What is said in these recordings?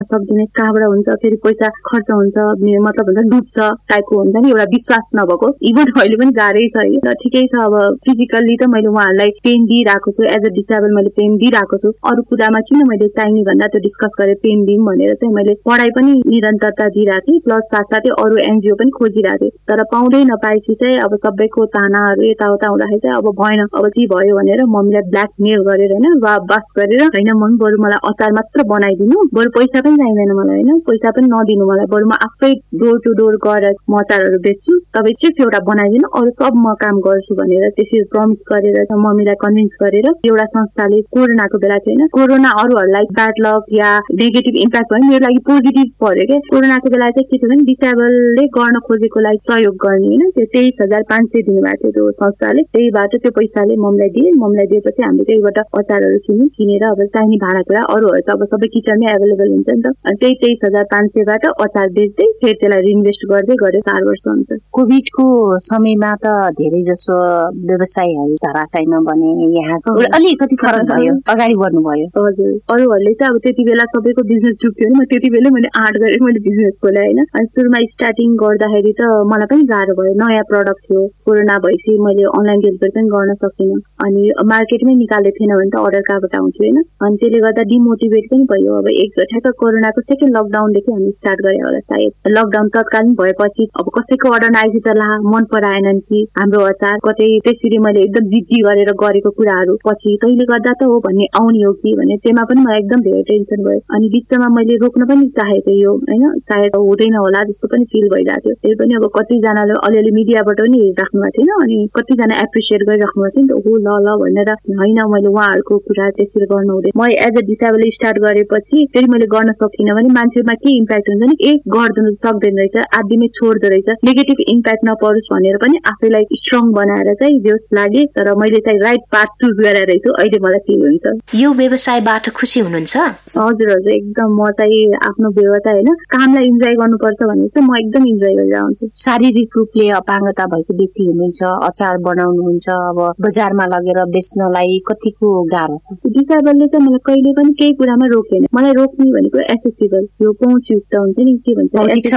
सक्दिनेस् कहाँबाट हुन्छ, फेरि पैसा खर्च हुन्छ, मतलब हुन्छ डुब्छ टाइपको हुन्छ नि, एउटा विश्वास नभएको। इभन अहिले पनि गाह्रै छ है। ठिकै छ, अब फिजिकल्ली त मैले उहाँहरूलाई पेन दिइरहेको छु, एज अ डिसेबल मैले पेन दिइरहेको छु। अरू कुरामा किन मैले चाहिने भन्दा त्यो डिस्कस गरेँ पेन दिउँ भनेर चाहिँ मैले पढाइ पनि निरन्तरता दिइरहेको थिएँ, प्लस साथसाथै अरू एनजिओ पनि खोजिरहेको थिएँ। तर पाउँदै नपाएपछि चाहिँ अब सबैको तानाहरू यताउता हुँदाखेरि चाहिँ अब भएन, अब के भयो भनेर मम्मीलाई ब्ल्याकमेल गरेर होइन बास गरेर, होइन मम्मी बरु मलाई अचार मात्र बनाइदिनु, बरु पैसा पनि चाहिँदैन मलाई, होइन पैसा पनि नदिनु मलाई, बरु म आफै डोर टु डोर गएर म अचारहरू बेच्छु, तपाईँ सिर्फ एउटा बनाइदिनु, अरू सब म काम गर्छु भनेर त्यसरी प्रमिस गरेर मम्मीलाई कन्भिन्स गरेर एउटा संस्थाले कोरोनाको बेला थियो होइन, कोरोना अरूहरूलाई ब्याड लक या नेगेटिभ इम्प्याक्ट भयो, मेरो लागि पोजिटिभ पर्यो क्या। कोरोनाको बेला चाहिँ के थियो भने डिसेबलले गर्न खोजेको लागि सहयोग गर्ने होइन, त्यो 23,500 दिनुभएको थियो त्यो संस्थाले। त्यहीबाट त्यो पैसाले मम्मीलाई दिएपछि हामीले त्यहीबाट अचारहरू किनेर अब चाहिने भाँडाकुँडा अरूहरू त अब सबै किचनमै एभाइलेबल हुन्छ नि त, अनि त्यही 23,500बाट अचार बेच्दै फेरि त्यसलाई रिइन्भेस्ट गर्दै गरेर 4 वर्ष हुन्छ। कोभिडको समयमा त धेरै जसो व्यवसायहरू धराशायीमा बने, यहाँ अलिकति फरक भयो, अगाडि बढ्नुभयो। हजुर, अरूहरूले चाहिँ अब त्यति बेला सबैको बिजनेस डुब्थ्यो नि, म त्यति बेलै मैले आँट गरेर मैले बिजनेस खोलेँ होइन। अनि सुरुमा स्टार्टिङ गर्दाखेरि त मलाई पनि गाह्रो भयो, नयाँ प्रडक्ट थियो, कोरोना भएपछि मैले अनलाइन डेलिभरी पनि गर्न सकिनँ, अनि मार्केटमै निकालेको थिएन भने त अर्डर कहाँबाट आउँथ्यो होइन। अनि त्यसले गर्दा डिमोटिभेट पनि भयो। अब एक ठ्याक्क कोरोनाको सेकेन्ड लकडाउनदेखि हामी स्टार्ट गरे होला सायद, लकडाउन तत्कालीन भएपछि अब कसैको अर्डर नआएपछि त ला मन पराएनन् कि हाम्रो अचार, कतै त्यसरी मैले एकदम जिद्दी गरेर गरेको कुराहरू पछि तैले गर्दा त हो भन्ने आउने हो कि भन्ने त्यसमा पनि मलाई एकदम धेरै टेन्सन भयो। अनि बिचमा मैले रोक्न पनि चाहेको यो होइन, सायद हुँदैन होला जस्तो पनि फिल भइरहेको थियो। त्यही पनि अब कतिजनाले अलिअलि मिडियाबाट पनि हेरिराख्नु भएको थिएन, अनि कतिजना एप्रिसिएट गरिराख्नु भएको थियो नि त, हो ल भनेर। होइन मैले उहाँहरूको कुरा त्यसरी गर्नु हुँदैन, म एज अ डिसेबल स्टार्ट गरेपछि फेरि मैले गर्न सकिनँ भने मान्छेमा के इम्प्याक्ट हुन्छ नि, गर्दैन सक्दैन रहेछ, आदिमै छोड्दो रहेछ, नेगेटिभ इम्प्याक्ट नपरोस् भनेर पनि आफैलाई स्ट्रङ बनाएर चाहिँ जोस लागे। तर मैले चाहिँ राइट पाथ चुज गरेर रहेछु अहिले मलाई फिल हुन्छ। यो व्यवसायबाट खुसी हुनुहुन्छ? हजुर हजुर, एकदम। म चाहिँ आफ्नो व्यवसाय होइन कामलाई इन्जोय गर्नुपर्छ भने चाहिँ म एकदम इन्जोय गरेर आउँछु। शारीरिक रूपले अपाङ्गता भएको व्यक्ति हुनुहुन्छ, अचार बनाउनुहुन्छ, अब बजारमा लगेर बेच्नलाई कतिको गाह्रो छ? डिसेबलले चाहिँ मलाई कहिले पनि केही कुरामा रोकेन। मलाई रोक्ने भनेको एसेसिबल, यो पहुँचयुक्त हुन्छ नि, के भन्छ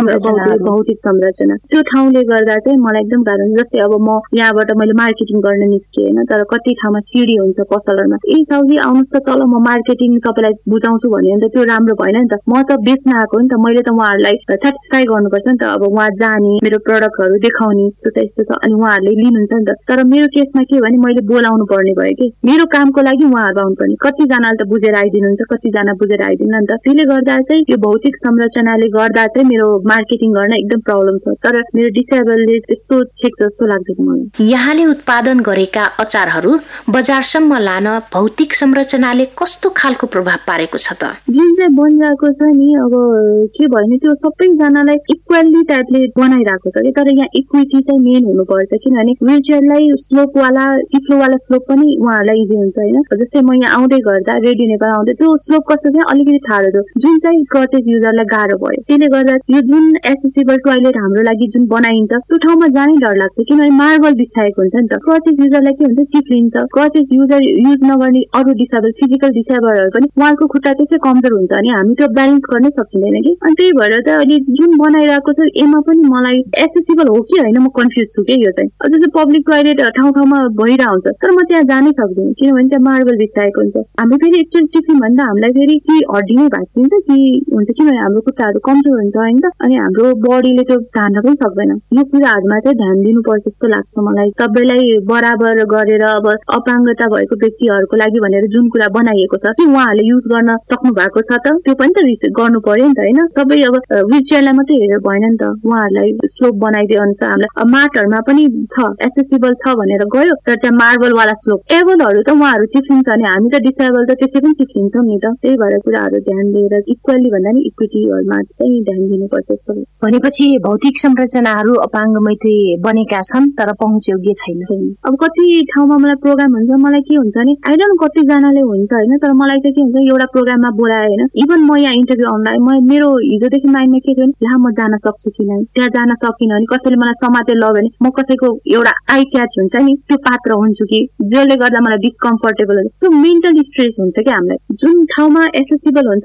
भौतिक संरचना, त्यो ठाउँले गर्दा चाहिँ मलाई एकदम गाह्रो हुन्छ। जस्तै अब म यहाँबाट मैले मार्केटिङ गर्न निस्केँ होइन, तर कति ठाउँमा सिडी हुन्छ पसलहरूमा, ए साउजी आउनुहोस् त तल म मार्केटिङ तपाईँलाई बुझाउँछु भन्यो भने त त्यो राम्रो भएन नि त, म त बेच्न आएको नि त, मैले त उहाँहरूलाई सेटिस्फाई गर्नुपर्छ नि त। अब उहाँ जाने, मेरो प्रडक्टहरू देखाउने, यस्तो छ, अनि उहाँहरूले लिनुहुन्छ नि त। तर मेरो केसमा के भने मैले बोलाउनु पर्ने भयो कि मेरो कामको लागि उहाँहरू आउनु पर्ने, कतिजनाले त बुझेर आइदिनुहुन्छ, कतिजना बुझेर आइदिन्न नि त। त्यसले गर्दा चाहिँ यो भौतिक संरचनाले गर्दा चाहिँ मेरो मार्केटिङ गर्न एकदम प्रब्लम छ। तर मेरो डिसेबलले त्यस्तो छेक जस्तो लाग्दैन मलाई। यहाँले उत्पादन गरेका अचारहरू बजारसम्म लान भौतिक संरचनाले कस्तो खालको प्रभाव पारेको छ त? जुन चाहिँ बनिरहेको छ नि, अब के भयो नि, त्यो सबैजनालाई इक्वली टाइपले बनाइरहेको छ कि। तर यहाँ इक्विटी चाहिँ मेन हुनुपर्छ, किनभने व्हीलचेयरलाई स्लोपवाला चिप्लोवाला स्लोप पनि उहाँहरूलाई इजी हुन्छ होइन। जस्तै म यहाँ आउँदै गर्दा रेडियो नेपाल आउँदै त्यो स्लोप कस्तो थियो अलिकति ठाडो थियो, जुन चाहिँ क्रचेस युजरलाई गाह्रो भयो। त्यसले गर्दा यो जुन एसेसिबल टोयलेट हाम्रो लागि जुन बनाइन्छ त्यो ठाउँमा जानै डर लाग्छ, किनभने मार्बल बिछाएको हुन्छ नि त। क्रचेस युजरलाई के हुन्छ, चिप्लिन्छ। क्रचेस युजर युज नगर्ने अरू डिसेबल फिजिकल डिसेबलहरू पनि उहाँको खुट्टा त्यसै कमजोर हुन्छ, अनि हामी त्यो ब्यालेन्स गर्नै सकिँदैन कि। अनि त्यही भएर त अहिले जुन बनाइरहेको छ यसमा पनि मलाई एसेसिबल हो कि होइन म कन्फ्युज छु कि। यो चाहिँ जस्तो पब्लिक टोयलेट ठाउँ ठाउँमा भइरहेको हुन्छ, तर म त्यहाँ जानै सक्दिनँ किनभने त्यहाँ मार्बल बिछाएको हुन्छ। हामी फेरि एकचोटि चिप्ल्यौँ भन्दा हामीलाई फेरि कि हड्डी नै भाँचिन्छ कि हुन्छ, किनभने हाम्रो खुट्टाहरू कमजोर हुन्छ होइन त, अनि हाम्रो बडीले त्यो धान्न पनि सक्दैन। यो कुराहरूमा चाहिँ ध्यान दिनुपर्छ जस्तो लाग्छ मलाई। सबैलाई बराबर गरेर अब अपाङ्गता भएको व्यक्तिहरूको लागि भनेर जुन कुरा बनाइएको छ कि उहाँहरूले युज गर्न सक्नु भएको छ त त्यो पनि त गर्नु पर्यो नि त होइन। सबै अब व्हीलचेयरलाई मात्रै हेरेर भएन नि त, उहाँहरूलाई स्लोप बनाइदिए अनुसार हामीलाई माटहरूमा पनि छ एसेसिबल छ भनेर गयो, तर त्यहाँ मार्बलवाला स्लोप एबलहरू त उहाँहरू चिप्लिन्छ, अनि हामी त डिसेबल त त्यसै पनि चिप्लिन्छौँ नि त। त्यही भएर कुराहरू ध्यान दिएर इक्वली भन्दा नि इक्विटीहरूमा चाहिँ ध्यान दिनुपर्छ जस्तो। भनेपछि भौतिक संरचनाहरू अपाङ्ग मैत्री बनेका छन् तर पहुँच योग्य छैन। अब कति ठाउँमा मलाई प्रोग्राम हुन्छ, मलाई के हुन्छ नि आई डोन्ट नो कतिजनाले हुन्छ होइन, तर मलाई चाहिँ के हुन्छ एउटा प्रोग्राममा बोलायो होइन, इभन म यहाँ इन्टरभ्यू आउँदा मेरो हिजोदेखि माइन्डमा के थियो ला म जान सक्छु कि नै, त्यहाँ जान सकिनँ भने कसैले मलाई समातेर लग्यो भने म कसैको एउटा आई क्याच हुन्छ नि त्यो पात्र हुन्छु कि, जसले गर्दा मलाई डिस्कम्फर्टेबल हुन्छ। त्यो मेन्टल स्ट्रेस हुन्छ कि हामीलाई। जुन ठाउँमा एसेसिबल हुन्छ हामी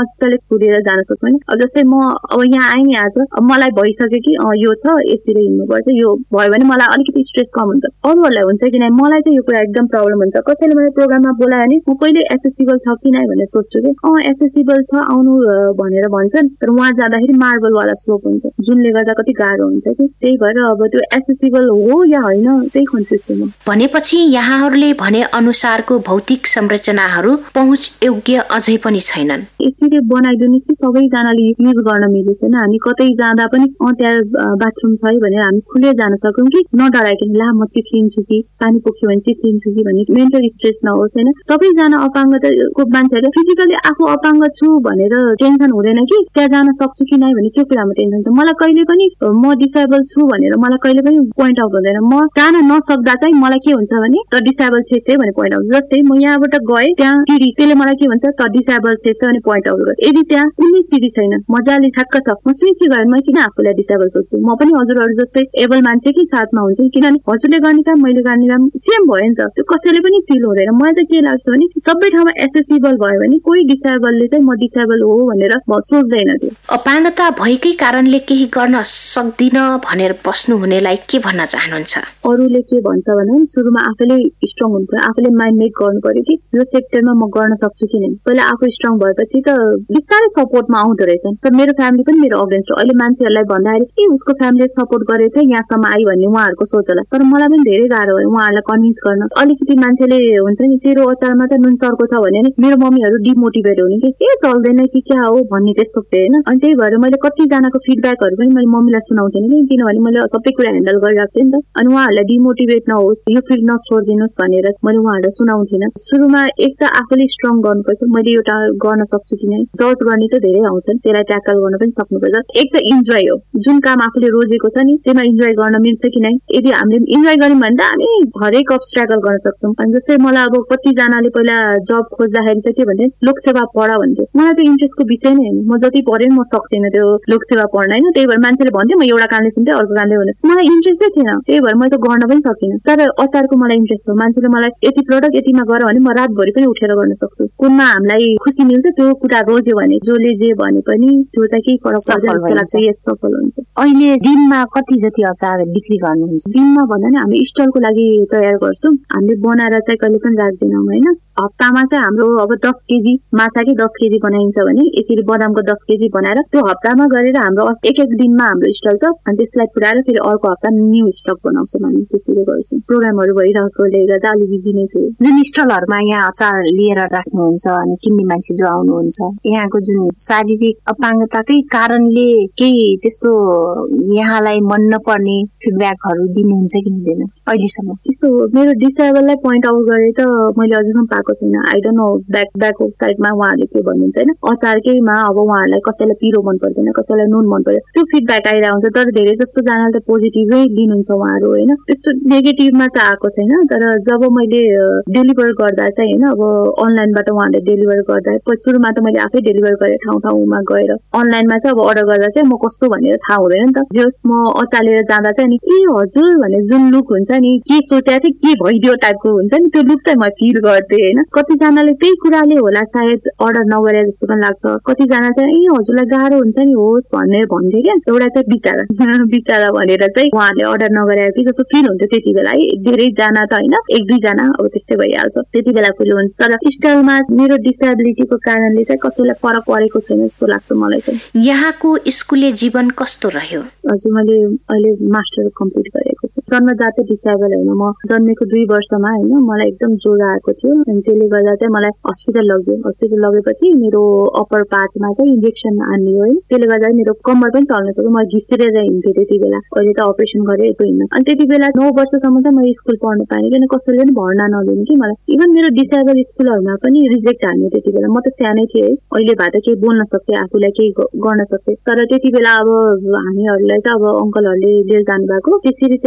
मजाले कुदेर जान सक्छु नि। जस्तै म अब यहाँ आएँ नि आज, मलाई भइसक्यो कि यो छ यसरी हिँड्नुपर्छ, यो भयो भने मलाई अलिकति स्ट्रेस कम हुन्छ। अरूहरूलाई हुन्छ कि नै, मलाई चाहिँ यो कुरा एकदम प्रब्लम हुन्छ। कसैले मलाई प्रोग्राममा बोलायो भने म पहिले एसेसिबल छ कि नै भनेर सोध्छु कि एसेसिबल छ आउनु भनेर भन्छन्, तर उहाँ जाँदाखेरि मार्बलवाला स्लोप हुन्छ जुनले गर्दा कति गाह्रो हुन्छ कि। त्यही भएर अब त्यो एसेसिबल हो या होइन त्यही कन्फ्युज छु म। भनेपछि यहाँहरूले भने अनुसारको भौतिक संरचनाहरू पहुँच योग्य अझै पनि छैनन्। यसरी बनाइदिनुहोस् कि सबैजनाले युज गर्न मिलोस् होइन। हामी कतै जाँदा पनि त्यहाँ बाथरुम छ है भनेर हामी खुलेर जान सकौँ कि नडराइकन ला म चिप्लिन्छु कि पानी पोख्यो भने चिप्लिन्छु कि भन्ने मेन्टल स्ट्रेस नहोस् होइन। सबैजना अपाङ्गताको मान्छेहरूले फिजिकली आफू अपाङ्ग छु भनेर टेन्सन हुँदैन कि त्यहाँ जान सक्छु कि नै भने त्यो कुरामा टेन्सन छ। मलाई कहिले पनि म डिसेबल छु भनेर मलाई कहिले पनि पोइन्ट आउट हुँदैन। म जान नसक्दा चाहिँ मलाई के हुन्छ भने त डिसेबल छेछ भने पोइन्ट आउट। जस्तै म यहाँबाट गएँ त्यहाँ सिडी, त्यसले मलाई के भन्छ त डिसेबल छेछ भने पोइन्ट आउट गर्छ। यदि त्यहाँ कुनै सिडी छैन मजाले ठ्याक्क छ, म सुइसी गएँ, म किन आफूलाई डिसेबल सोध्छु। म पनि हजुरहरू जस्तै एबल मान्छे कि साथमा हुन्छु, किनभने हजुरले गर्ने काम मैले गर्ने काम सेम भयो नि त। त्यो कसैले पनि फिल हुँदैन। मलाई चाहिँ के लाग्छ भने सबै ठाउँमा एसेसिबल भयो भने कोही डिसेबलले चाहिँ म डिसेबल हो भनेर सोच्दैन। थियो अपाङ्गता भएकै कारणले केही गर्न सक्दिन भनेर बस्नु हुनेलाई के भन्न चाहनुहुन्छ? अरूले के भन्छ भने सुरुमा आफैले स्ट्रङ हुनु पर्यो, आफैले माइन्ड मेक गर्नु पर्यो कि यो सेक्टरमा म गर्न सक्छु कि नै। पहिला आफू स्ट्रङ भएपछि त बिस्तारै सपोर्टमा आउँदो रहेछन्। तर मेरो फ्यामिली पनि मेरो अगेन्स्ट हो। अहिले मान्छेहरूलाई भन्दाखेरि ए उसको फ्यामिलीले सपोर्ट गरेको थियो यहाँसम्म आयो भन्ने उहाँहरूको सोच होला। तर मलाई पनि धेरै गाह्रो भयो उहाँहरूलाई कन्भिन्स गर्न। अलिकति मान्छेले हुन्छ नि तेरो अचारमा त नुन चर्को छ भने नि मेरो मम्मीहरू डिमोटिभेट हुने कि के चल्दैन कि क्या हो भन्ने त्यस्तो थियो होइन। अनि त्यही भएर मैले कतिजनाको फिडब्याकहरू पनि मैले मम्मीलाई सुनाउँथेँ कि, किनभने मैले सबै कुरा ह्यान्डल गरिरहेको थिएँ नि त। अनि उहाँहरूलाई डिमोटिभेट नहोस्, यो फिल्ड नछोडिदिनुहोस् भनेर मैले उहाँहरूलाई सुनाउँथिनँ। सुरुमा एक त आफूले स्ट्रङ गर्नुपर्छ, मैले एउटा गर्न सक्छु कि नै। जज गर्ने त धेरै आउँछन्, त्यसलाई ट्याकल गर्न पनि सक्नुपर्छ। एक त इन्जोय हो, जुन काम आफूले रोजेको छ नि त्यसमा इन्जोय गर्न मिल्छ कि नै। यदि हामीले इन्जोय गर्यौँ भने त हामी हरेक अब्स्ट्याकल गर्न सक्छौँ। अनि जस्तै मलाई अब कतिजनाले पहिला जब खोज्दाखेरि चाहिँ के भन्थे लोकसेवा पढ भन्थ्यो। मलाई त्यो इन्ट्रेस्टको विषय नै होइन। म जति पढेँ म सक्दिनँ त्यो लोकसेवा पढ्न होइन। त्यही भएर मान्छेले भन्थ्यो म एउटा कामले सुन्थेँ अर्को कामले भन्थ्यो, मलाई इन्ट्रेस्टै थिएन। त्यही भएर मैले त गर्न पनि सकिनँ। तर अचारको मलाई इन्ट्रेस्ट हो। मान्छेले मलाई यति प्रडक्ट यतिमा गर भने म रातभरि पनि उठेर गर्न सक्छु। कुनमा हामीलाई खुसी मिल्छ त्यो कुरा रोज्यो भने जसले जे भने पनि त्यो चाहिँ केही फरक पर्दैन जस्तो लाग्छ। यस सफल हुन्छ। अहिले दिनमा कति जति अचार बिक्री गर्नुहुन्छ? दिनमा भन्दा नि हामी स्टलको लागि तयार गर्छौँ। हामीले बनाएर चाहिँ कहिले पनि राख्दैनौँ होइन। हप्तामा चाहिँ हाम्रो अब 10 केजी माछाकै 10 केजी बनाइन्छ भने यसरी बदामको 10 केजी बनाएर त्यो हप्तामा गरेर हाम्रो एक दिनमा हाम्रो स्टल छ। अनि त्यसलाई पुऱ्याएर फेरि अर्को हप्ता न्यू स्टक बनाउँछौँ हामी। त्यसरी गर्छौँ। प्रोग्रामहरू भइरहेकोले गर्दा अलि बिजी नै छु। जुन स्टलहरूमा यहाँ अचार लिएर राख्नुहुन्छ अनि किन्ने मान्छे जो आउनुहुन्छ, यहाँको जुन शारीरिक अपाङ्गताकै कारणले केही त्यस्तो यहाँलाई मन नपर्ने फिडब्याकहरू दिनुहुन्छ कि दिँदैन अहिलेसम्म? त्यस्तो मेरो डिसेबललाई पोइन्ट आउट गरे त मैले अझैसम्म पाएको छैन। आई डोन्ट नो ब्याक साइडमा उहाँहरूले के भन्नुहुन्छ होइन। अचारकैमा अब उहाँहरूलाई कसैलाई पिरो मन पर्दैन, कसैलाई नुन मन पर्दैन, त्यो फिडब्याक आइरहेको हुन्छ। तर धेरै जस्तो जनाले त पोजिटिभै लिनुहुन्छ उहाँहरू होइन। त्यस्तो नेगेटिभमा त आएको छैन। तर जब मैले डेलिभर गर्दा चाहिँ होइन अब अनलाइनबाट उहाँहरूले डेलिभर गर्दा सुरुमा त मैले आफै डेलिभर गरेँ ठाउँमा गएर। अनलाइनमा चाहिँ अब अर्डर गर्दा चाहिँ म कस्तो भनेर थाहा हुँदैन नि त। जस म अचार लिएर जाँदा चाहिँ नि ए हजुर भने जुन लुक हुन्छ नि के सोचेको थिएँ के भइदियो टाइपको हुन्छ नि त्यो लुक चाहिँ म फिल गर्थेँ होइन। कतिजनाले त्यही कुराले होला सायद अर्डर नगरे जस्तो पनि लाग्छ। कतिजना चाहिँ ए हजुरलाई गाह्रो हुन्छ नि होस् भनेर भन्थे क्या। एउटा चाहिँ बिचारा भनेर चाहिँ उहाँहरूले अर्डर नगरे कि जस्तो फिल हुन्छ त्यति बेला है। धेरैजना त होइन, 1-2 जना अब त्यस्तै भइहाल्छ त्यति बेला फिल हुन्छ। तर स्टलमा मेरो डिसेबिलिटीको कारणले चाहिँ कसैलाई फरक परेको छैन जस्तो लाग्छ मलाई चाहिँ। यहाँको स्कुले जीवन कस्तो रह्यो? हजुर मैले अहिले मास्टर कम्प्लिट गरेको छु। जन्मजात डिसेबल होइन। म जन्मेको 2 वर्षमा होइन मलाई एकदम ज्वरो आएको थियो। अनि त्यसले गर्दा चाहिँ मलाई हस्पिटल लग्यो। हस्पिटल लगेपछि मेरो अप्पर पार्टमा चाहिँ इन्जेक्सन हान्ने हो है। त्यसले गर्दा मेरो कम्मर पनि चल्न सक्यो। म घिसिरेर हिँड्थेँ त्यति बेला। अहिले त अपरेसन गरेको हिँड्न। अनि त्यति बेला 9 वर्षसम्म चाहिँ मैले स्कुल पढ्नु पाएन किन कसैले पनि भर्ना नलिने कि मलाई। इभन मेरो डिसेबल स्कुलहरूमा पनि रिजेक्ट हान्यो त्यति बेला। म त सानै थिएँ है। अहिले भए त केही बोल्न सक्थेँ, आफूलाई केही गर्न सक्थेँ। तर त्यति बेला अब हामीहरूलाई चाहिँ अब अङ्कलहरूले लिएर जानु भएको त्यसरी चाहिँ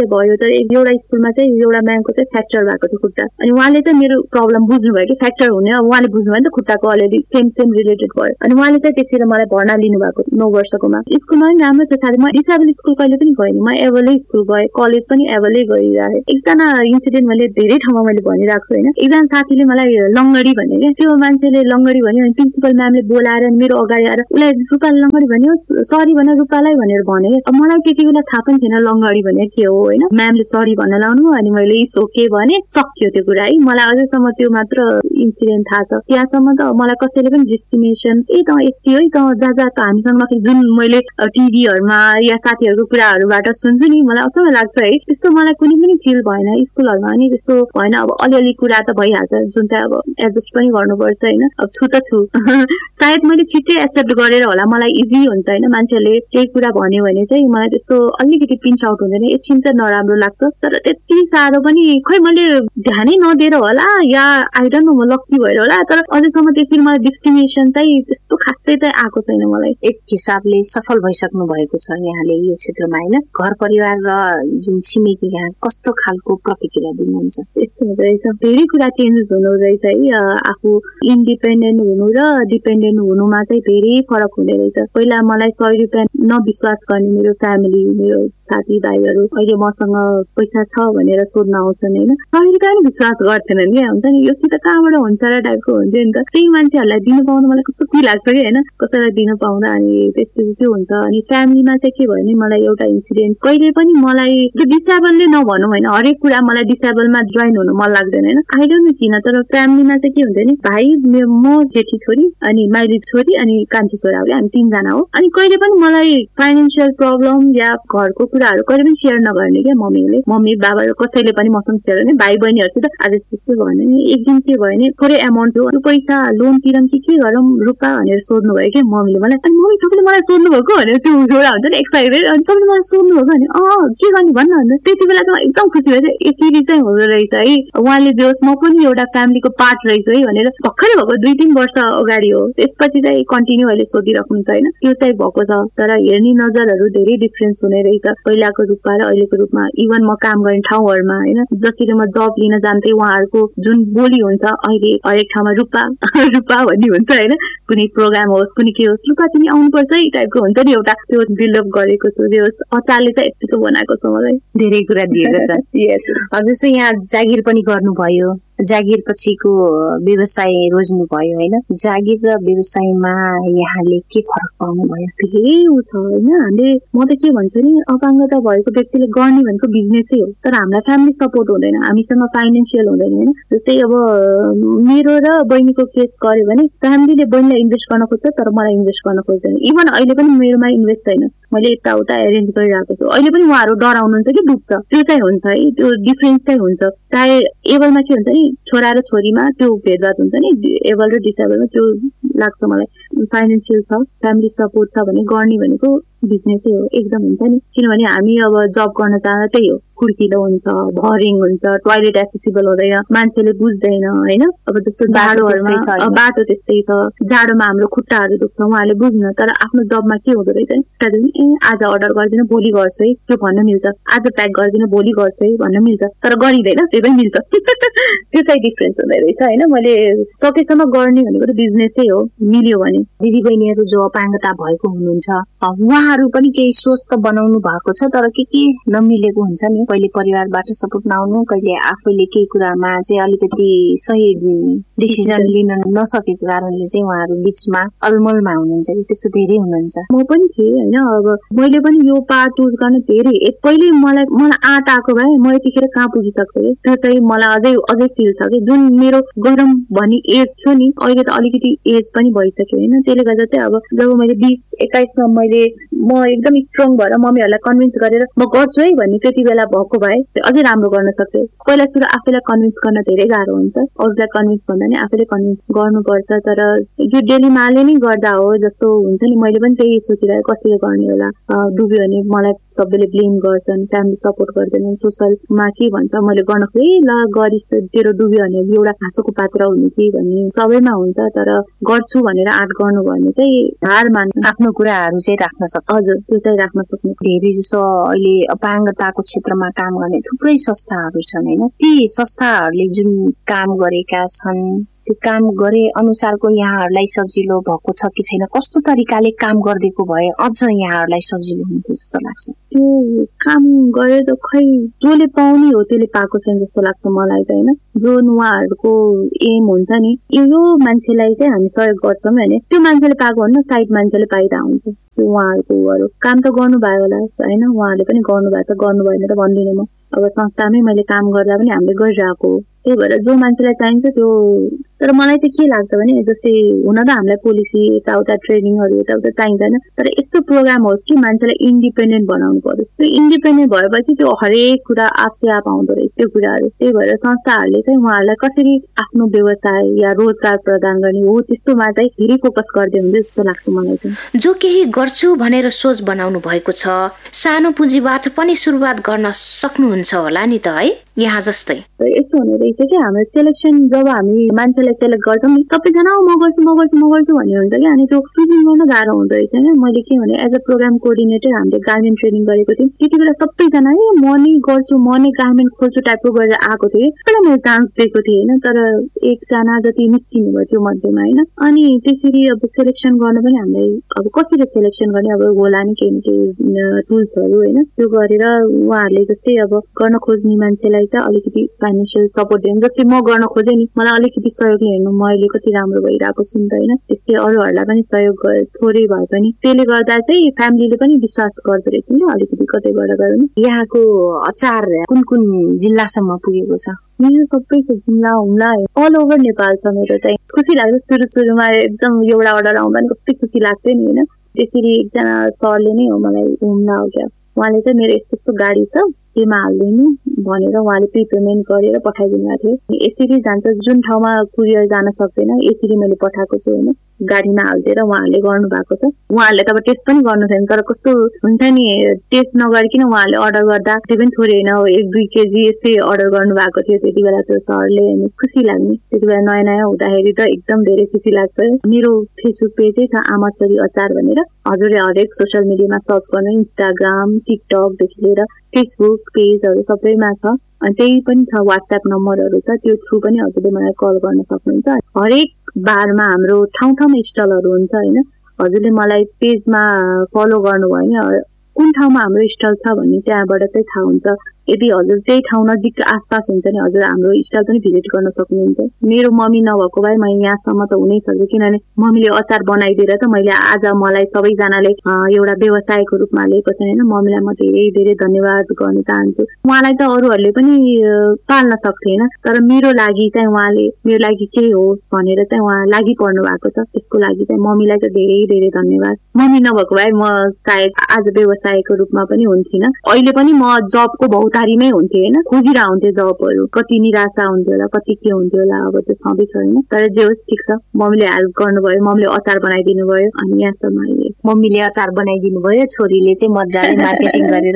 चाहिँ भयो तर एउटा स्कुलमा चाहिँ एउटा म्यामको चाहिँ फ्र्याक्चर भएको थियो खुट्टा अनि उहाँले चाहिँ मेरो प्रब्लम बुझ्नुभयो कि फ्र्याक्चर हुने अब उहाँले बुझ्नुभयो नि त खुट्टाको अलरेडी सेम रिलेटेड भयो अनि उहाँले चाहिँ त्यसरी मलाई भर्ना लिनुभएको 9 वर्षकोमा स्कुलमा पनि राम्रो छ साथै म डिसेबल स्कुल कहिले पनि गएँ म एभलै स्कुल गएँ कलेज पनि एभलै गरिरहेँ एकजना इन्सिडेन्ट मैले धेरै ठाउँमा मैले भनिरहेको छु होइन एकजना साथीले मलाई लङ्गडी भने क्या त्यो मान्छेले लङ्गडी भन्यो अनि प्रिन्सिपल म्यामले बोलाएर मेरो अगाडि आएर उसलाई रूपाले लङ्गडी भन्यो सरी भने रूपालाई भनेर भने अब मलाई त्यति बेला थाहा पनि थिएन लङ्गडी भने के हो होइन म्यामले सरी भन्न लाउनु अनि मैले इट्स ओके भने सक्यो त्यो कुरा है मलाई अझैसम्म त्यो मात्र इन्सिडेन्ट थाहा छ त्यहाँसम्म त मलाई कसैले पनि डिस्क्रिमिनेसन त यस्तै है त जा त हामीसँग जुन मैले टिभीहरूमा या साथीहरूको कुराहरूबाट सुन्छु नि मलाई अचम्म लाग्छ है त्यस्तो मलाई कुनै पनि फिल भएन स्कुलहरूमा पनि त्यस्तो भएन अब अलिअलि कुरा त भइहाल्छ जुन चाहिँ अब एडजस्ट पनि गर्नुपर्छ होइन अब छु त छु सायद मैले छिट्टै एक्सेप्ट गरेर होला मलाई इजी हुन्छ होइन मान्छेहरूले केही कुरा भन्यो भने चाहिँ मलाई त्यस्तो अलिकति पिन्च आउट हुँदैन एकछिन चाहिँ नराम्रो लाग्छ तर त्यति साह्रो पनि खै मैले ध्यानै नदिएर होला या आई डोन्ट नो म लक्की भएर होला तर अझैसम्म त्यसरी मलाई डिस्क्रिमिनेसन चाहिँ त्यस्तो खासै चाहिँ आएको छैन मलाई एक हिसाबले सफल भइसक्नु भएको छ यहाँले यो क्षेत्रमा होइन घर परिवार र जुन छिमेकी यहाँ कस्तो खालको प्रतिक्रिया दिनुहुन्छ यस्तो हुँदो रहेछ धेरै कुरा चेन्जेस हुनु रहेछ है आफू इन्डिपेन्डेन्ट हुनु र डिपेन्डेन्ट हुनुमा चाहिँ धेरै फरक हुँदो रहेछ पहिला मलाई 100 रुपियाँ नविश्वास गर्ने मेरो फ्यामिली मेरो साथीभाइहरू अहिले मसँग पैसा छ भनेर सोध्न आउँछन् होइन 100 रुपियाँ पनि विश्वास गर्थेनन् क्या हुन्छ नि योसित कहाँबाट हुन्छ र टाइपको हुन्थ्यो नि त त्यही मान्छेहरूलाई दिनु पाउँदा मलाई कस्तो के लाग्छ कि होइन कसैलाई दिनु पाउँदा अनि त्यसपछि त्यो हुन्छ अनि फ्यामिलीमा चाहिँ के भयो भने मलाई एउटा इन्सिडेन्ट कहिले पनि मलाई त्यो डिसेबलले नभनौँ होइन हरेक कुरा मलाई डिसेबलमा जोइन हुनु मन लाग्दैन होइन आई डोन्ट नो किन तर फ्यामिलीमा चाहिँ के हुन्थ्यो नि भाइ म जेठी छोरी अनि माइली छोरी अनि कान्छी छोराहरूले हामी 3 जना हो अनि कहिले पनि मलाई फाइनेन्सियल प्रब्लम या घरको कुराहरू कहिले पनि सेयर नगर्ने क्या मम्मी बाबा कसैले पनि मसँग सेयर गर्ने भाइ बहिनीहरूसित आज त्यस्तो भने नि एक दिन के भयो भने थोरै एमाउन्ट हो पैसा लोन तिरौँ के गरौँ रूपा भनेर सोध्नु भयो क्या मम्मीले मलाई अनि मम्मी तपाईँले मलाई सोध्नु भएको भनेर त्यो एउटा हुन्छ नि एक्साइटेड अनि तपाईँले मलाई सोध्नु भएको भने के गर्ने भन्नु भन्दा त्यति बेला चाहिँ एकदम खुसी भयो यसरी चाहिँ हुँदो रहेछ है उहाँले जे होस् म पनि एउटा फ्यामिलीको पार्ट रहेछु है भनेर भर्खरै भएको 2-3 वर्ष अगाडि हो त्यसपछि चाहिँ कन्टिन्यू अहिले सोधिराख्नुहुन्छ होइन त्यो चाहिँ भएको छ तर हेर्ने नजरहरू धेरै डिफरेन्स हुने रहेछ पहिलाको रूपमा र अहिलेको रूपमा इभन म काम गर्ने ठाउँहरूमा होइन जसरी म जब लिन जान्थे उहाँहरूको जुन बोली हुन्छ अहिले हरेक ठाउँमा रूपा भन्ने हुन्छ होइन कुनै प्रोग्राम होस् कुनै के होस् रूपा तिमी आउनुपर्छ है टाइपको हुन्छ नि एउटा त्यो बिल्डअप गरेको छु त्यो अचारले चाहिँ यतिको बनाएको छ मलाई धेरै कुरा दिएको छ यस हजुर यहाँ जागिर पनि गर्नुभयो जागिर पछिको व्यवसाय रोज्नु भयो होइन जागिर र व्यवसायमा यहाँले के फरक पाउनु भयो धेरै छ होइन हामीले म त के भन्छु नि अपाङ्गता भएको व्यक्तिले गर्ने भनेको बिजनेसै हो तर हामीलाई फ्यामिली सपोर्ट हुँदैन हामीसँग फाइनेन्सियल हुँदैन होइन जस्तै अब मेरो र बहिनीको केस गर्यो भने फ्यामिलीले बहिनीलाई इन्भेस्ट गर्न खोज्छ तर मलाई इन्भेस्ट गर्न खोज्दैन इभन अहिले पनि मेरोमा इन्भेस्ट छैन मैले यताउता एरेन्ज गरिरहेको छु अहिले पनि उहाँहरू डराउनुहुन्छ कि डुब्छ त्यो चाहिँ हुन्छ है त्यो डिफरेन्स चाहिँ हुन्छ चाहे एबलमा के हुन्छ नि छोरा र छोरीमा त्यो भेदभाव हुन्छ नि एबल र डिसेबलमा त्यो लाग्छ मलाई फाइनेन्सियल छ फ्यामिली सपोर्ट छ भने गर्ने भनेको बिजनेसै हो एकदम हुन्छ नि किनभने हामी अब जब गर्न जाँदा त्यही हो कुर्किलो हुन्छ भरिङ हुन्छ टोयलेट एसेसिबल हुँदैन मान्छेले बुझ्दैन होइन अब जस्तो जाडोहरूमा बाटो त्यस्तै छ जाडोमा हाम्रो खुट्टाहरू दुख्छ उहाँले बुझ्नु तर आफ्नो जबमा के हुँदो रहेछ नि आज अर्डर गरिदिनु भोलि गर्छु है त्यो भन्न मिल्छ आज प्याक गरिदिनु भोलि गर्छु है भन्न मिल्छ तर गरिँदैन त्यो पनि मिल्छ त्यो चाहिँ डिफरेन्स हुँदो रहेछ होइन मैले सकेसम्म गर्ने भनेको त बिजनेसै हो मिल्यो भने दिदी बहिनीहरू जो अपाङ्गता भएको हुनुहुन्छ उहाँहरू पनि केही सोच त बनाउनु भएको छ तर के नमिलेको हुन्छ नि कहिले परिवारबाट सपोर्ट नआउनु कहिले आफैले केही कुरामा चाहिँ अलिकति सही डिसिजन लिन नसकेको कारणले चाहिँ उहाँहरू बीचमा अलमलमा हुनुहुन्छ त्यस्तो धेरै हुनुहुन्छ म पनि थिएँ होइन अब मैले पनि यो पार्ट युज गर्न धेरै पहिले मलाई आँट आएको भए म यतिखेर कहाँ पुगिसक्थेँ त्यो चाहिँ मलाई अझै फिल छ कि जुन मेरो गरम भन्ने एज थियो नि अहिले त अलिकति एज पनि भइसक्यो होइन त्यसले गर्दा चाहिँ अब जब मैले 20-21 मा म एकदम स्ट्रङ भएर मम्मीहरूलाई कन्भिन्स गरेर म गर्छु है भन्ने त्यति बेला भएको भए अझै राम्रो गर्न सक्थेँ पहिला सुरु आफैलाई कन्भिन्स गर्न धेरै गाह्रो हुन्छ अरूलाई कन्भिन्स भन्दा नि आफैले कन्भिन्स गर्नुपर्छ तर यो डेली माले नै गर्दा हो जस्तो हुन्छ नि मैले पनि त्यही सोचिरहेको कसरी गर्ने होला डुब्यो भने मलाई सबैले ब्लेम गर्छन् फ्यामिली सपोर्ट गर्दैनन् सोसलमा के भन्छ मैले गर्न खोइ ल गरिस तेरो डुब्यो भने एउटा हाँसोको पात्र हुने कि भन्ने सबैमा हुन्छ तर गर्छु भनेर आँट गर्नु भने चाहिँ हार मान्नु आफ्नो कुराहरू चाहिँ राख्न सक्छ हजुर त्यो चाहिँ राख्न सक्ने। धेरै जसो अहिले अपाङ्गताको क्षेत्रमा काम गर्ने थुप्रै संस्थाहरू छन् हैन, ती संस्थाहरूले जुन काम गरेका छन् त्यो काम गरे अनुसारको यहाँहरूलाई सजिलो भएको छ कि छैन, कस्तो तरिकाले काम गर्दिएको भए अझ यहाँहरूलाई सजिलो हुन्थ्यो जस्तो लाग्छ? त्यो काम गरे त खै जसले पाउने हो त्यसले पाएको छैन जस्तो लाग्छ मलाई चाहिँ हैन। जो उहाँहरूको एम हुन्छ नि यो मान्छेलाई चाहिँ हामी सहयोग गर्छौँ भने त्यो मान्छेले पाएको हो नि, साइड मान्छेले पाइदा हुन्छ। त्यो उहाँहरूको काम त गर्नुभयो होला हैन, उहाँहरूले पनि गर्नुभएको छ, गर्नु भएन त भन्दिनँ म। अब संस्थामै मैले काम गर्दा पनि हामीले गरिरहेको हो, त्यही भएर जो मान्छेलाई चाहिन्छ त्यो। तर मलाई त के लाग्छ भने जस्तै हुन त हामीलाई पोलिसी यताउता ट्रेनिङहरू यताउता चाहिँदैन, तर यस्तो प्रोग्राम होस् कि मान्छेलाई इन्डिपेन्डेन्ट बनाउनु परोस्। त्यो इन्डिपेन्डेन्ट भएपछि त्यो हरेक कुरा आफसे आफ आउँदो रहेछ त्यो कुराहरू। त्यही भएर संस्थाहरूले चाहिँ उहाँहरूलाई कसरी आफ्नो व्यवसाय या रोजगार प्रदान गर्ने हो त्यस्तोमा चाहिँ धेरै फोकस गर्दै हुन्छ जस्तो लाग्छ मलाई चाहिँ। जो केही गर्छु भनेर सोच बनाउनु भएको छ, सानो पुँजीबाट पनि सुरुवात गर्न सक्नुहुन्छ होला नि त है, यहाँ जस्तै। यस्तो हुने रहेछ कि हाम्रो सेलेक्सन जब हामी मान्छेलाई सेलेक्ट गर्छौँ नि सबैजना म गर्छु भन्ने हुन्छ कि, अनि त्यो चुजिङ गर्न गाह्रो हुँदो रहेछ हैन। मैले के भने एज अ प्रोग्राम कोअर्डिनेटर हामीले गार्मेन्ट ट्रेनिङ गरेको थियौँ, त्यति बेला सबैजना म नै गर्छु म नै गार्मेन्ट खोल्छु टाइपको गरेर आएको थिएँ। पहिला मैले चान्स दिएको थिएँ हैन, तर एकजना जति निस्किनु भयो त्यो मध्येमा हैन। अनि त्यसरी अब सेलेक्सन गर्न पनि हामीलाई अब कसरी सेलेक्सन गर्ने अब होला नि केही न केही टुल्सहरू हैन, त्यो गरेर उहाँहरूले जस्तै अब गर्न खोज्ने मान्छेलाई चाहिँ अलिकति फाइनेन्सियल सपोर्ट दिनु। जस्तै म गर्न खोजेँ नि, मलाई अलिकति सहयोगले हेर्नु म अहिले कति राम्रो भइरहेको छु नि त हैन, त्यस्तै अरूहरूलाई पनि सहयोग थोरै भए पनि त्यसले गर्दा चाहिँ फ्यामिलीले पनि विश्वास गर्दो रहेछ नि अलिकति कतैबाट गयो नि। यहाँको अचार कुन कुन जिल्लासम्म पुगेको छ? मेरो सबै छ, जुम्ला हुम्ला अल ओभर नेपाल छ। मेरो चाहिँ खुसी लाग्छ सुरुमा एकदम एउटा अर्डर आउँदा नि कति खुसी लाग्थ्यो नि हैन। त्यसरी एकजना सरले नै हो मलाई हुम्ला हो क्या, उहाँले चाहिँ मेरो यस्तो यस्तो गाडी छ केमा हालिदिनु भनेर उहाँले प्रिपेमेन्ट गरेर पठाइदिनु भएको थियो। यसरी जान्छ जुन ठाउँमा कुरियर जान सक्दैन यसरी मैले पठाएको छु हैन, गाडीमा हालिदिएर उहाँहरूले गर्नु भएको छ। उहाँहरूले त अब टेस्ट पनि गर्नु छैन, तर कस्तो हुन्छ नि टेस्ट नगरिकन उहाँहरूले अर्डर गर्दा त्यो पनि थोरै होइन 1-2 केजी यस्तै अर्डर गर्नु भएको थियो त्यति बेला त्यो सरले। अनि खुसी लाग्ने त्यति बेला नयाँ हुँदाखेरि त एकदम धेरै खुसी लाग्छ। मेरो फेसबुक पेजै छ आमा छोरी अचार भनेर, हजुरले हरेक सोसियल मिडियामा सर्च गर्नु, इन्स्टाग्राम टिकटकदेखि लिएर फेसबुक पेजहरू सबैमा छ। अनि त्यही पनि छ, व्हाट्सएप नम्बरहरू छ, त्यो थ्रु पनि हजुरले मलाई कल गर्न सक्नुहुन्छ। हरेक बारमा हाम्रो ठाउँमा स्टलहरू हुन्छ हैन, हजुरले मलाई पेजमा फलो गर्नुभयो भने कुन ठाउँमा हाम्रो स्टल छ भन्ने त्यहाँबाट चाहिँ थाहा हुन्छ। यदि हजुर त्यही ठाउँ नजिक आसपास हुन्छ नि हजुर हाम्रो स्टल पनि भिजिट गर्न सक्नुहुन्छ। मेरो मम्मी नभएको भए म यहाँसम्म त हुनै सक्यो, किनभने मम्मीले अचार बनाइदिएर त मैले आज मलाई सबैजनाले एउटा व्यवसायको रूपमा लिएको छ हैन। मम्मीलाई म धेरै धेरै धन्यवाद गर्न चाहन्छु। उहाँलाई त अरूहरूले पनि पाल्न सक्थेन, तर मेरो लागि चाहिँ उहाँले मेरो लागि केही होस् भनेर चाहिँ उहाँ लागि पर्नु भएको छ। त्यसको लागि चाहिँ मम्मीलाई चाहिँ धेरै धेरै धन्यवाद। मम्मी नभएको भए म सायद आज व्यवसायको रूपमा पनि हुन्थिन। अहिले पनि म जबको बहुतारीमै हुन्थे हैन, खोजिरहेको हुन्थे जबहरू, कति निराशा हुन्थ्यो होला कति के हुन्थ्यो होला, अब त्यो छँदै छैन। तर जे होस् ठिक छ, मम्मीले हेल्प गर्नुभयो, मम्मीले अचार बनाइदिनु भयो अनि यहाँसम्म आइए। मम्मीले अचार बनाइदिनु भयो, छोरीले चाहिँ मजाले मार्केटिङ गरेर।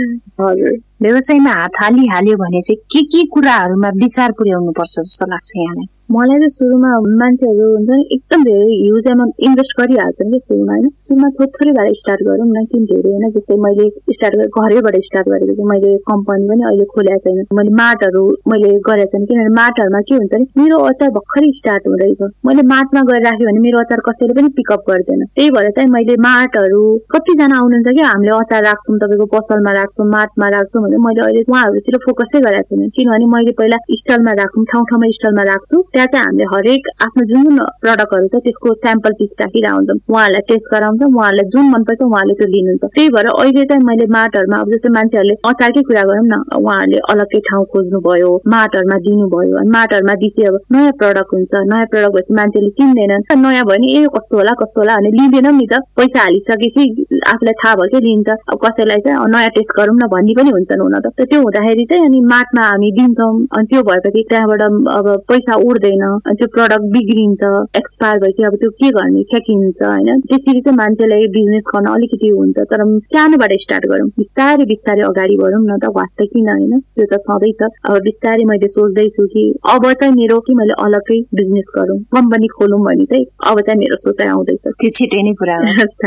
हजुर, व्यवसायमा हात हालिहाल्यो भने चाहिँ के कुराहरूमा विचार पुर्याउनु पर्छ जस्तो लाग्छ यहाँलाई? मलाई त सुरुमा मान्छेहरू हुन्छ नि एकदम धेरै ह्युज एमाउन्ट इन्भेस्ट गरिहाल्छन् कि सुरुमा हैन। सुरुमा थोरै भएर स्टार्ट गरौँ न, किन धेरै होइन। जस्तै मैले घरैबाट स्टार्ट गरेको छु, मैले कम्पनी पनि अहिले खोलेको छैन, मैले मार्टहरू मैले गरेको छैन। किनभने मार्टहरूमा के हुन्छ नि मेरो अचार भर्खरै स्टार्ट हुँदैछ, मैले मार्टमा गएर राख्यो भने मेरो अचार कसैले पनि पिकअप गर्दैन। त्यही भएर चाहिँ मैले मार्टहरू कतिजना आउनुहुन्छ कि हामीले अचार राख्छौँ तपाईँको पसलमा राख्छौँ मार्टमा राख्छौँ भने मैले अहिले उहाँहरूतिर फोकसै गरेको छैन। किनभने मैले पहिला स्टलमा राखौँ, ठाउँमा स्टलमा राख्छु, त्यहाँ चाहिँ हामीले हरेक आफ्नो जुन प्रडक्टहरू छ त्यसको स्याम्पल पिस राखिरहेको हुन्छौँ, उहाँहरूलाई टेस्ट गराउँछौँ, उहाँहरूलाई जुन मनपर्छ उहाँले त्यो लिनुहुन्छ। त्यही भएर अहिले चाहिँ मैले मार्टहरूमा अब जस्तै मान्छेहरूले अचारकै कुरा गरौँ न, उहाँहरूले अलग्गै ठाउँ खोज्नुभयो, मार्टहरूमा दिनुभयो। अनि मार्टहरूमा दिसे अब नयाँ प्रडक्ट हुन्छ, नयाँ प्रडक्ट भएपछि मान्छेले चिन्दैनन्, नयाँ भयो भने ए कस्तो होला अनि लिँदैनौँ नि त, पैसा हालिसकेपछि आफूलाई थाहा भयो कि लिन्छ। अब कसैलाई चाहिँ नयाँ टेस्ट गरौँ न भन्ने पनि हुन्छन् हुन त। त्यो हुँदाखेरि चाहिँ अनि मार्टमा हामी दिन्छौँ, अनि त्यो भएपछि त्यहाँबाट अब पैसा उड्दैन हुँदैन, त्यो प्रडक्ट बिग्रिन्छ, एक्सपायर भएपछि अब त्यो के गर्ने, फ्याँकिन्छ होइन। त्यसरी चाहिँ मान्छेलाई बिजनेस गर्न अलिकति हुन्छ। तर सानोबाट स्टार्ट गरौँ, बिस्तारै बिस्तारै अगाडि बढौँ न त, वास्ता किन होइन, त्यो त छँदैछ। अब बिस्तारै मैले सोच्दैछु कि अब चाहिँ मेरो कि मैले अलग्गै बिजनेस गरौँ, कम्पनी खोलौँ भन्ने चाहिँ अब चाहिँ मेरो सोचाइ आउँदैछ। त्यो छिटै नै पुरा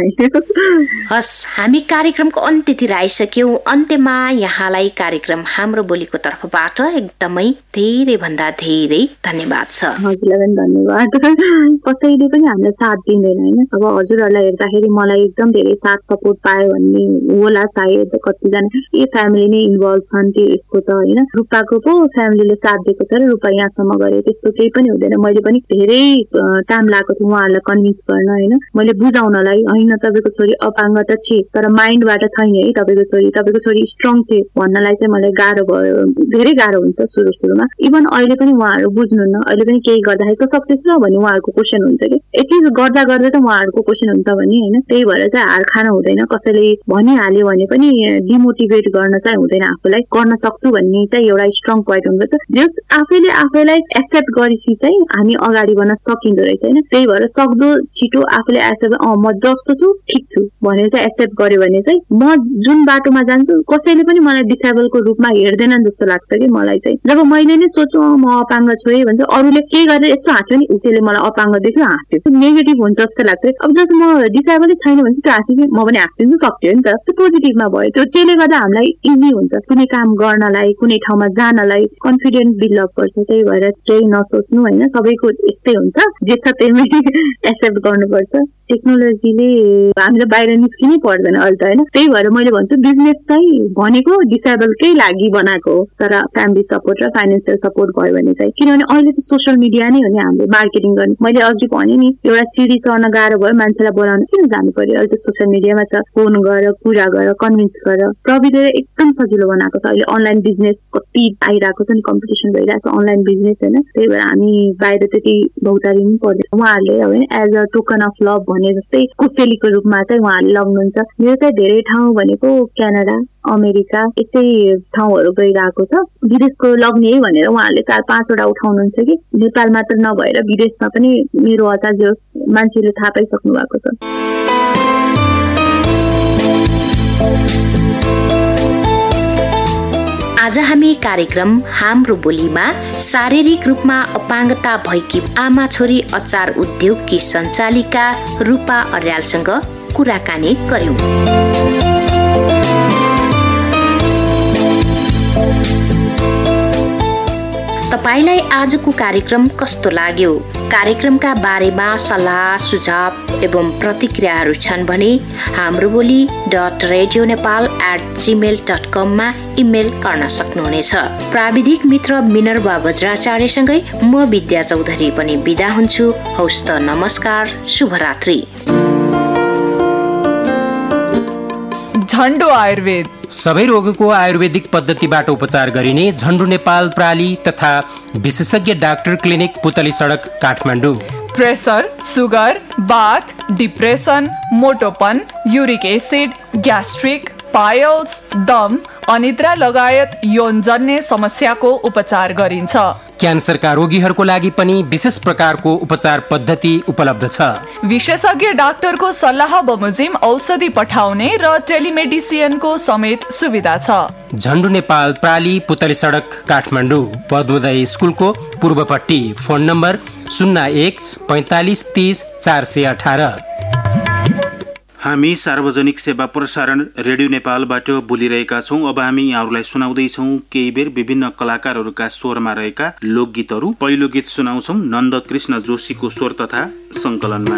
हस्, हामी कार्यक्रमको अन्त्यतिर आइसक्यौँ। अन्त्यमा यहाँलाई कार्यक्रम हाम्रो बोलीको तर्फबाट एकदमै धेरै भन्दा धेरै धन्यवाद छ। हजुरलाई पनि धन्यवाद। कसैले पनि हामीलाई साथ दिँदैन होइन। अब हजुरहरूलाई हेर्दाखेरि मलाई एकदम धेरै साथ सपोर्ट पायो भन्ने होला सायद, कतिजना ए फ्यामिली नै इन्भल्भ छन् त्यो यसको त होइन। रूपाको पो फ्यामिलीले साथ दिएको छ र रूपा यहाँसम्म गरे, त्यस्तो केही पनि हुँदैन। मैले पनि धेरै टाइम लागेको थियो उहाँहरूलाई कन्भिन्स गर्न होइन, मैले बुझाउनलाई होइन तपाईँको छोरी अपाङ्ग त छ तर माइन्डबाट छैन है तपाईँको छोरी स्ट्रङ छ भन्नलाई चाहिँ मलाई गाह्रो भयो, धेरै गाह्रो हुन्छ सुरुमा। इभन अहिले पनि उहाँहरू बुझ्नुहुन्न, अहिले पनि केही गर्दाखेरि त सक्सेस र भने उहाँहरूको क्वेसन हुन्छ कि यति गर्दा गर्दै त उहाँहरूको क्वेसन हुन्छ भने होइन। त्यही भएर चाहिँ हार खान हुँदैन, कसैले भनिहाल्यो भने पनि डिमोटिभेट गर्न चाहिँ हुँदैन, आफूलाई गर्न सक्छु भन्ने चाहिँ एउटा स्ट्रङ पोइन्ट हुन्छ। जस आफैले आफैलाई एक्सेप्ट गरेपछि चाहिँ हामी अगाडि बढ्न सकिँदो रहेछ होइन। त्यही भएर सक्दो छिटो आफूले एक्सेप्ट म जस्तो छु ठिक छु भनेर चाहिँ एक्सेप्ट गर्यो भने चाहिँ म जुन बाटोमा जान्छु कसैले पनि मलाई डिसेबलको रूपमा हेर्दैनन् जस्तो लाग्छ कि मलाई चाहिँ। जब मैले नै सोच्छु म अपाङ्ग छु है भन्छ, अरूले के गरेर यसो हाँस्यो नि त्यसले मलाई अपाङ्ग देख्यो हाँस्यो, नेगेटिभ हुन्छ जस्तो लाग्छ। अब जस्तो म डिसेबलै छैन भने त्यो हाँसी चाहिँ म पनि हाँसिदिन्छु, सक्यो नि त, त्यो पोजिटिभमा भयो। त्यसले गर्दा हामीलाई इजी हुन्छ कुनै काम गर्नलाई, कुनै ठाउँमा जानलाई, कन्फिडेन्ट बिल्डअप गर्छ। त्यही भएर केही नसोच्नु होइन, सबैको यस्तै हुन्छ, जे छ त्यही एक्सेप्ट गर्नुपर्छ। टेक्नोलोजीले हामीलाई बाहिर निस्किनै पर्दैन अहिले त होइन। त्यही भएर मैले भन्छु बिजनेस चाहिँ भनेको डिसेबलकै लागि बनाएको हो, तर फ्यामिली सपोर्ट र फाइनेन्सियल सपोर्ट भयो भने चाहिँ, किनभने अहिले त सोसियल मिडिया नै हो नि हाम्रो मार्केटिङ गर्ने। मैले अघि भने नि एउटा सिडी चढ्न गाह्रो भयो, मान्छेलाई बोलाउन किन जानु पर्यो, अहिले त सोसियल मिडियामा छ, फोन गर, कुरा गर, कन्भिन्स गर। प्रविधिले एकदम सजिलो बनाएको छ। अहिले अनलाइन बिजनेस कति आइरहेको छ नि, कम्पिटिसन भइरहेको छ अनलाइन बिजनेस होइन। त्यही भएर हामी बाहिर त्यति भौतारिनु पर्दैन। उहाँहरूले होइन as a token of love भने जस्तै कोसेलीको रूपमा चाहिँ उहाँहरूले लग्नुहुन्छ। मेरो चाहिँ धेरै ठाउँ भनेको क्यानाडा, अमेरिका यस्तै ठाउँहरू गइरहेको छ। विदेशको लग्ने है भनेर उहाँहरूले 4-5वटा उठाउनुहुन्छ कि नेपाल मात्र नभएर विदेशमा पनि मेरो अचार जे होस् मान्छेले थाहा पाइसक्नु भएको छ। आज हामी कार्यक्रम हाम्रो बोलीमा शारीरिक रूपमा अपाङ्गता भएकी आमा छोरी अचार उद्योगकी सञ्चालिका रूपा अर्यालसँग कुराकानी गर्यौं। तपाईलाई आजको कार्यक्रम कस्तो लाग्यो? कार्यक्रमका बारेमा सल्लाह सुझाव एवं प्रतिक्रियाहरू छन् भने हाम्रो बोली.radionepal@gmail.com मा इमेल गर्न सक्नुहुनेछ। प्राविधिक मित्र मिनर्वा वज्राचार्यसँगै म विद्या चौधरी पनि बिदा हुन्छु। हौस् त, नमस्कार, शुभरात्रि। झन्डो आयुर्वेद सबै रोगको आयुर्वेदिक पद्धतिबाट उपचार गरिने झन्डु नेपाल प्राली तथा विशेषज्ञ डाक्टर क्लिनिक पुतली सडक काठमाडौँ। प्रेसर, सुगर, बाथ, depression, मोटोपन, uric acid, gastric, piles, दम, अनिद्रा लगायत यौनजन्य समस्याको उपचार गरिन्छ। क्यान्सरका रोगीहरूको लागि पनि विशेष प्रकारको उपचार पद्धति उपलब्ध छ। विशेषज्ञ डाक्टरको सल्लाह बमोजिम औषधि पठाउने र टेलिमेडिसिनको समेत सुविधा छ। झन्डु नेपाल प्राली पुतली सडक काठमाडौँ, पद्मोदय स्कुलको पूर्वपट्टि। Phone number 01 45 30 418। हामी सार्वजनिक सेवा प्रसारण रेडियो नेपालबाट बोलिरहेका छौं। अब हामी यहाँहरूलाई सुनाउँदैछौं केही बेर विभिन्न कलाकारहरूका स्वरमा रहेका लोकगीतहरू। पहिलो गीत सुनाउँछौं नन्द कृष्ण जोशीको स्वर तथा संकलनमा।